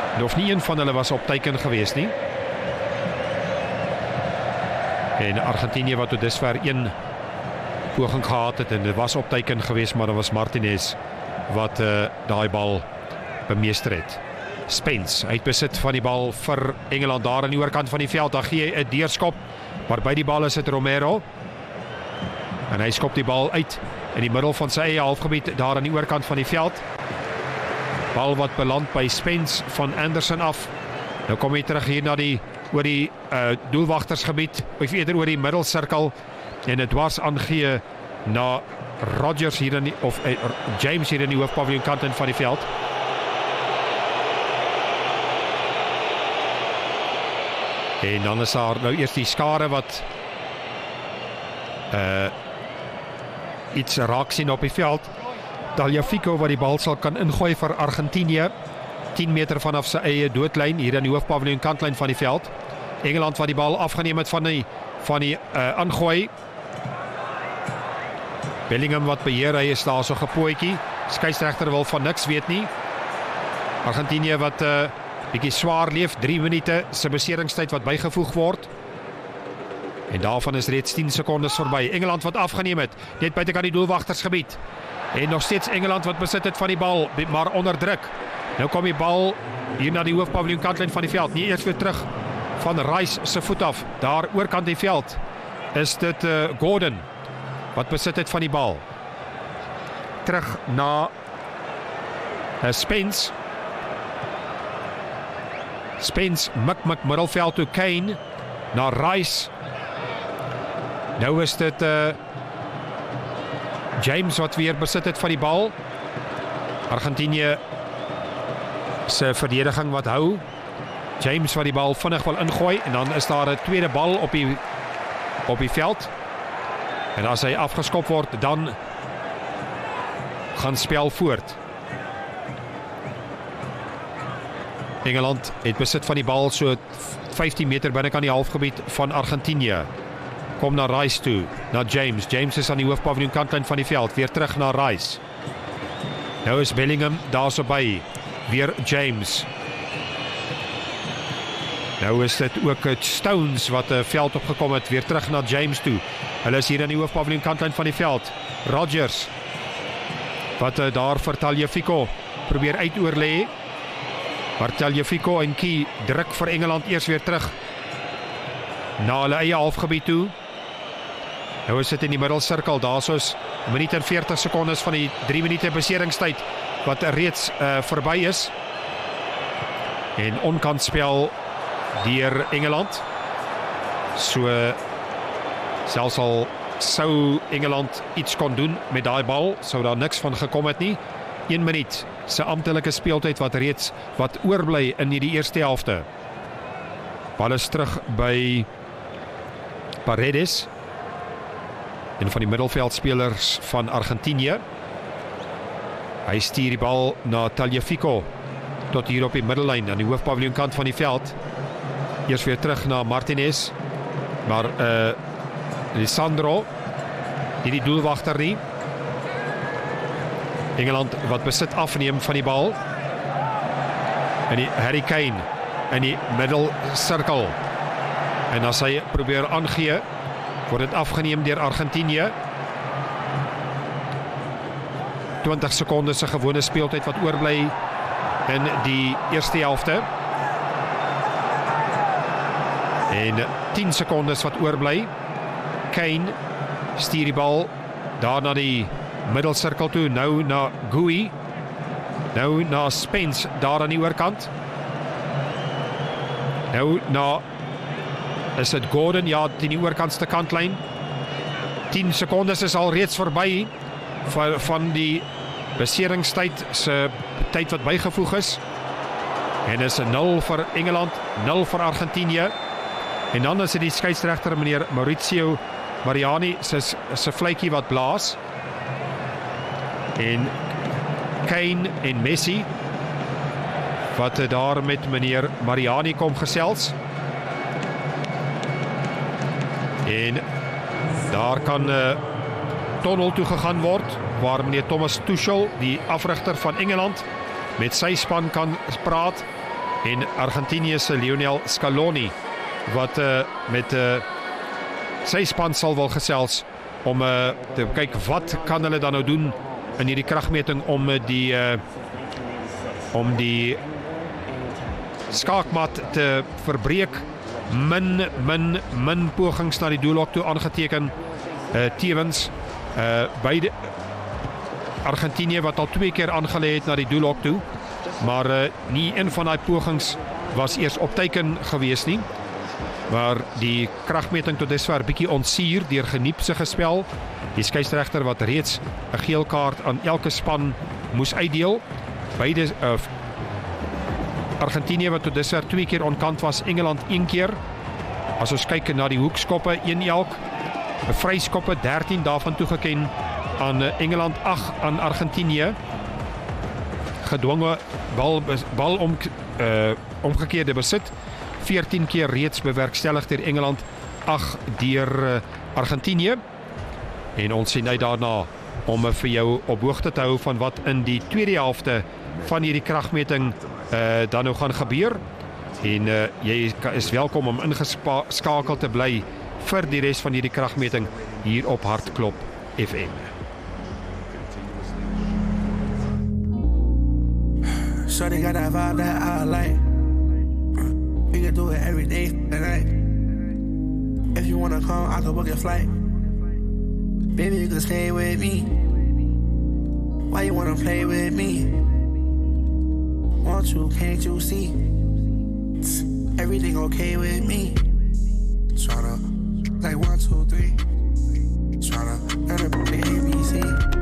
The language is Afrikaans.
Of nie een van hulle was op teiken gewees nie. En Argentinië wat tot dusver een poging gehad het en dit was op teiken gewees, maar dan was Martinez wat daai bal bemeester het. Spence, hy het besit van die bal vir Engeland daar aan die oorkant van die veld, daar gee hy 'n deurskop, maar by die bal is dit Romero, en hy skop die bal uit in die middel van sy eie halfgebied daar aan die oorkant van die veld. Bal wat beland by Spence van Anderson af. Nou kom hy terug hier na oor die doelwagtersgebied, of eerder oor die middelsirkel, en dit dwars aangee na Rodgers hier in die, of James hier in die hoofpaviljoen kant in van die veld. En dan is daar nou eers die skare wat iets raak sien op die veld. Tagliafico wat die bal sal kan ingooi vir Argentinië, 10 meter vanaf sy eie doodlyn hier in die hoofpaviljoen kantlyn van die veld. Engeland wat die bal afgeneem het van die aangooi. Bellingham wat beheer, hy is daar so gepootjie. Skeieregter wil van niks weet nie. Argentinië wat bietjie swaar leef, 3 minute se beseringstyd wat bygevoeg word. En daarvan is reeds 10 sekondes verby. Engeland wat afgeneem het, net buitekant die doelwagtersgebied. En nog steeds Engeland wat besit het van die bal, maar onder druk. Nou kom die bal hier na die hoofpaviljoen kantlyn van die veld. Nie eers weer terug van Rice se voet af. Daar oorkant die veld is dit Gordon wat besit het van die bal. Terug na Spence. Spence mik middelveld toe, Kane na Rice. Nou is dit James wat weer besit het van die bal. Argentinië se verdediging wat hou. James wat die bal vinnig wil ingooi, en dan is daar 'n tweede bal op die veld. En as hy afgeskop word, dan gaan spel voort. Engeland het besit van die bal so 15 meter binnekant die halfgebied van Argentinië. Kom na Rice toe, na James. James is aan die hoofpaviljoen kantlyn van die veld, weer terug na Rice. Nou is Bellingham daar so by, weer James. Nou is dit ook Stones wat veld opgekom het, weer terug na James toe. Hulle is hier aan die hoofpaviljoen kantlyn van die veld. Rodgers wat daar vir Tagliafico probeer uitoorlê. Maar Tagliafico en Key druk vir Engeland eers weer terug na hulle eie halfgebied toe. Nou is dit in die middelsirkel, daar soos 1 minuut en 40 sekondes van die 3 minute beseringstyd wat reeds verby is. En onkantspel deur Engeland. So selfs al sou Engeland iets kon doen met daai bal, sou daar niks van gekom het nie. 1 minuut se amptelike speeltyd wat oorbly in hierdie eerste helfte. Bal is terug by Paredes, een van die middelveldspelers van Argentinië. Hy stuur die bal na Tagliafico tot hier op die middellyn aan die hoofpaviljoen kant van die veld. Eers weer terug na Martinez, maar Lisandro, die doelwagter nie. Engeland wat besit afneem van die bal. En die Harry Kane in die middelsirkel. En as hy probeer aangee, word dit afgeneem deur Argentinië. 20 sekondes se gewone speeltyd wat oorbly in die eerste helfte. En 10 sekondes wat oorbly. Kane stuur die bal daar na die middelsirkel toe, nou na Gui, nou na Spence daar aan die oorkant, nou na is dit Gordon, ja, die oorkantste kantlyn. 10 sekondes is al reeds verby van die beseringstyd se tyd wat bygevoeg is, en is 0 vir Engeland, 0 vir Argentinië. En dan is dit die skeieregter meneer Maurizio Mariani se fluitjie wat blaas. En Kane en Messi wat daar met meneer Mariani kom gesels. En daar kan tunnel toe gegaan word waar meneer Thomas Tuchel, die afrigter van Engeland, met sy span kan praat en Argentinië se Lionel Scaloni wat met sy span sal wil gesels om te kyk wat kan hulle dan nou doen in hierdie kragmeting om die skaakmat te verbreek. Min pogings na die doellok toe aangeteken. Tevens beide Argentinië wat al 2 keer aangelê het na die doellok toe, maar nie een van daai pogings was eers op teiken gewees nie. Maar die kragmeting tot dusver bietjie onsuur deur geniepse gespel. Die skeieregter wat reeds 'n geel kaart aan elke span moes uitdeel. Beide Argentinië wat tot dusver 2 keer onkant was, Engeland 1 keer. As ons kyk na die hoekskoppe, 1 elk. Vryskoppe 13 daarvan toegeken aan Engeland, 8 aan Argentinië. Gedwonge bal omgekeerde besit, 14 keer reeds bewerkstellig deur Engeland, 8 deur Argentinië. En ons sien uit daarna om vir jou op hoogte te hou van wat in die tweede helfte van hierdie kragmeting dan nou gaan gebeur. En jy is welkom om ingeskakel te bly vir die res van hierdie kragmeting hier op Hartklop FM. So they got that vibe that I like. We can do it every day tonight. If you wanna come, I can book a flight. Baby, you can stay with me. Why you wanna play with me? Want you, can't you see? Everything okay with me? Tryna, like 1, 2, 3. Tryna, learn about the ABC.